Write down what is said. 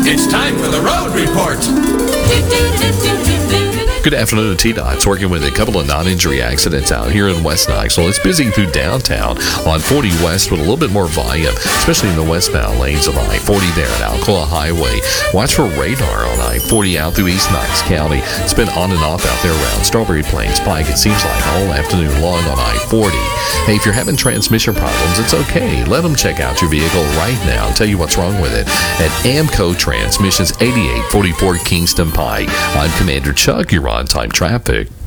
It's time for the road report. Good afternoon, T-Dot's working with a couple of non-injury accidents out here in West Knoxville. It's busy through downtown on 40 West with a little bit more volume, especially in the westbound lanes of I-40 there at Alcoa Highway. Watch for radar on I-40 out through East Knox County. It's been on and off out there around Strawberry Plains Pike, it seems like all afternoon long on I-40. Hey, if you're having transmission problems, it's okay. Let them check out your vehicle right now and tell you what's wrong with it at Amco Transmissions, 8844 Kingston Pike. I'm Commander Chuck. You're on time traffic.